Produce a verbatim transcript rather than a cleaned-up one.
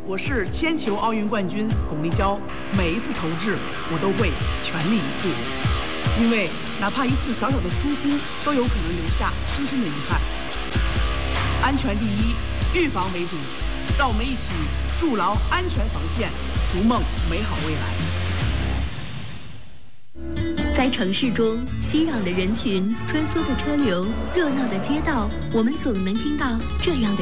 我是铅球奥运冠军巩立姣，每一次投掷我都会全力以赴，因为哪怕一次小小的疏忽，都有可能留下深深的遗憾。安全第一，预防为主，让我们一起筑牢安全防线，逐梦美好未来。在城市中，熙攘的人群、穿梭的车流、热闹的街道，我们总能听到这样的